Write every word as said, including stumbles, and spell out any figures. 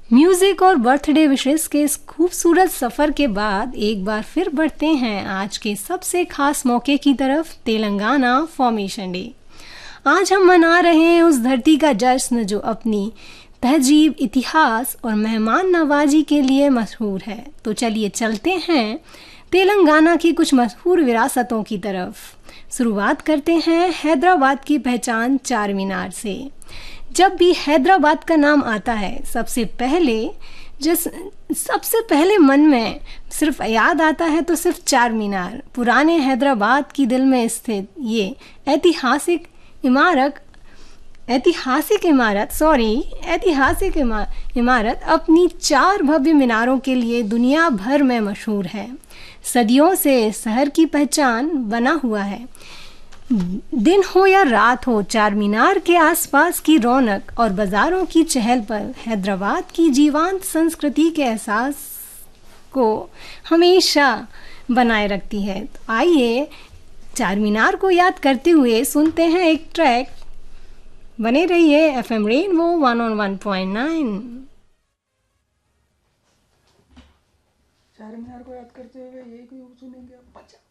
Music और birthday wishes के इस खूबसूरत सफ़र के बाद एक बार फिर बढ़ते हैं आज के सबसे खास मौके की तरफ, तेलंगाना फॉर्मेशन डे। आज हम मना रहे हैं उस धरती का जश्न जो अपनी तहजीब, इतिहास और मेहमान नवाजी के लिए मशहूर है। तो चलिए चलते हैं तेलंगाना की कुछ मशहूर विरासतों की तरफ। शुरुआत करते हैं हैदराबाद की पहचान चार मीनार से। जब भी हैदराबाद का नाम आता है, सबसे पहले जिस सबसे पहले मन में सिर्फ याद आता है तो सिर्फ चार मीनार। पुराने हैदराबाद की दिल में स्थित ये ऐतिहासिक इमारत ऐतिहासिक इमारत सॉरी ऐतिहासिक इमारत अपनी चार भव्य मीनारों के लिए दुनिया भर में मशहूर है। सदियों से शहर की पहचान बना हुआ है। दिन हो या रात हो, चार मीनार के आसपास की रौनक और बाज़ारों की चहल पहल हैदराबाद की जीवंत संस्कृति के एहसास को हमेशा बनाए रखती है। तो आइए चार मीनार को याद करते हुए सुनते हैं एक ट्रैक। बने रहिए F M rainbow one on one point nine. चार मीनार को याद करते हुए यही कोई सुनेंगे आप।